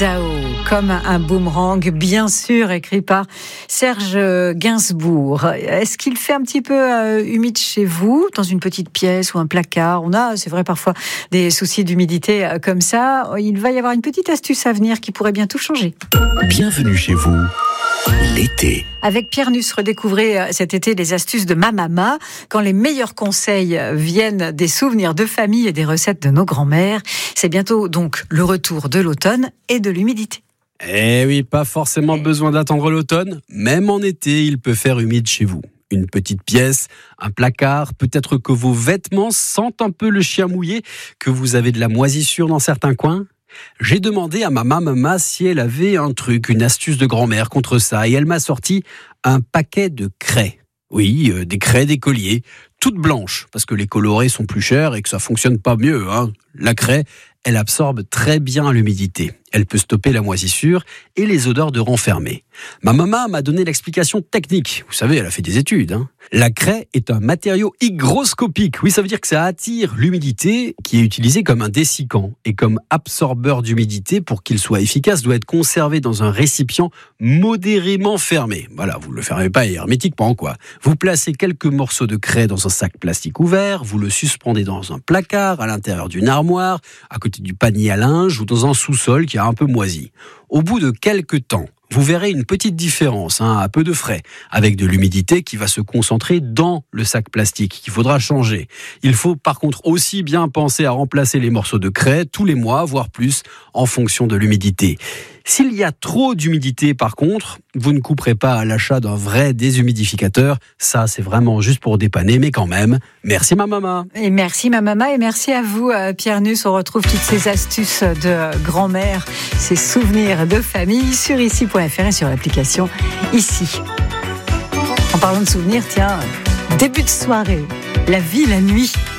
Dao, comme un boomerang, bien sûr, écrit par Serge Gainsbourg. Est-ce qu'il fait un petit peu humide chez vous, dans une petite pièce ou un placard? On a, c'est vrai, parfois des soucis d'humidité comme ça. Il va y avoir une petite astuce à venir qui pourrait bien tout changer. Bienvenue chez vous, l'été. Avec Pierre Nuss, redécouvrez cet été les astuces de ma maman, quand les meilleurs conseils viennent des souvenirs de famille et des recettes de nos grands-mères. C'est bientôt donc le retour de l'automne et de l'humidité. Eh oui, pas forcément besoin d'attendre l'automne. Même en été, il peut faire humide chez vous. Une petite pièce, un placard, peut-être que vos vêtements sentent un peu le chien mouillé, que vous avez de la moisissure dans certains coins. J'ai demandé à ma maman si elle avait un truc, une astuce de grand-mère contre ça, et elle m'a sorti un paquet de craies. Oui, des craies d'écolier, toutes blanches, parce que les colorés sont plus chers et que ça fonctionne pas mieux. La craie, elle absorbe très bien l'humidité. Elle peut stopper la moisissure et les odeurs de renfermé. Ma maman m'a donné l'explication technique. Vous savez, elle a fait des études. La craie est un matériau hygroscopique. Oui, ça veut dire que ça attire l'humidité, qui est utilisé comme un dessicant. Et comme absorbeur d'humidité, pour qu'il soit efficace, doit être conservé dans un récipient modérément fermé. Voilà, vous ne le fermez pas hermétiquement, quoi. Vous placez quelques morceaux de craie dans un sac plastique ouvert, vous le suspendez dans un placard, à l'intérieur d'une armoire, à côté du panier à linge ou dans un sous-sol qui a un peu moisi. Au bout de quelques temps, vous verrez une petite différence, à peu de frais, avec de l'humidité qui va se concentrer dans le sac plastique, qu'il faudra changer. Il faut par contre aussi bien penser à remplacer les morceaux de craie tous les mois, voire plus, en fonction de l'humidité. S'il y a trop d'humidité par contre, vous ne couperez pas à l'achat d'un vrai déshumidificateur. Ça, c'est vraiment juste pour dépanner, mais quand même, merci ma maman. Et merci ma maman et merci à vous Pierre Nuss. On retrouve toutes ces astuces de grand-mère, ces souvenirs de famille sur ici.fr et sur l'application Ici. En parlant de souvenirs, tiens, début de soirée, la vie, la nuit.